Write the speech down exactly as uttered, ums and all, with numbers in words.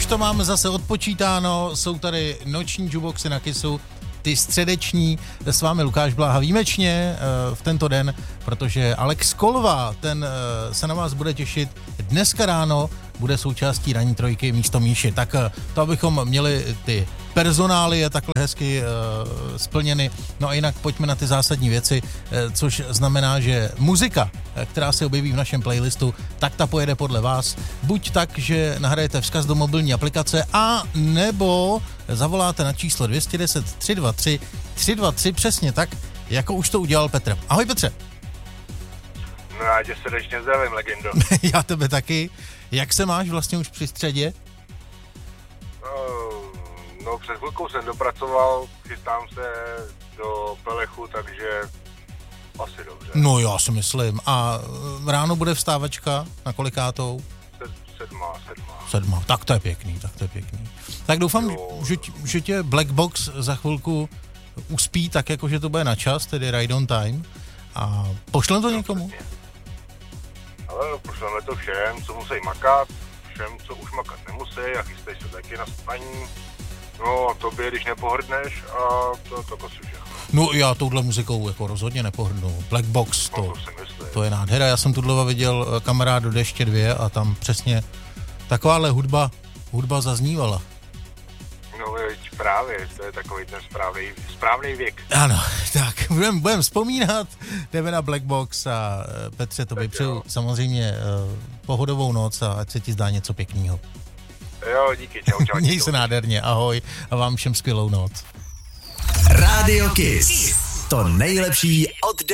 už to máme zase odpočítáno, jsou tady noční jukeboxy na Kissu, ty středeční, s vámi Lukáš Bláha výjimečně uh, v tento den, protože Alex Kolva, ten uh, se na vás bude těšit dneska ráno, bude součástí ranní trojky místo Míši. Tak uh, to, abychom měli ty personálie takhle hezky uh, splněny. No a jinak pojďme na ty zásadní věci, uh, což znamená, že muzika, která se objeví v našem playlistu, tak ta pojede podle vás. Buď tak, že nahrajete vzkaz do mobilní aplikace, a nebo zavoláte na číslo dvě jedna deset, tři dva tři, tři dva tři, přesně tak, jako už to udělal Petr. Ahoj Petře. No já tě srdečně zdravím, legendo. Já tebe taky. Jak se máš vlastně už při středě? No, no před chvilkou jsem dopracoval, chystám se do Pelechu, takže asi dobře. No já si myslím. A ráno bude vstávačka na kolikátou? Sedma, sedma. Sedma, tak to je pěkný, tak to je pěkný. Tak doufám, že, že tě Black Box za chvilku uspí tak, jako že to bude na čas, tedy Ride on Time. A pošlem to někomu? Ale no, pošleme to všem, co musí makat, všem, co už makat nemusí a chystej se taky na spaní. No a tobě, když nepohrdneš, a to, to asi všechno. No já touhle muzikou jako rozhodně nepohrdnu. Black Box, to, no, to, to je nádhera. Já jsem tuhle viděl Kamarád do deště dvě a tam přesně takováhle hudba, hudba zaznívala. No veď právě, to je takový ten správný, správný věk. Ano, tak budeme budem vzpomínat, jdeme na Black Box a Petře, to by přeju samozřejmě uh, pohodovou noc a ať se ti zdá něco pěkného. Jo, díky, čau, čau. Měj se nádherně, ahoj a vám všem skvělou noc. Rádio Kiss, to nejlepší od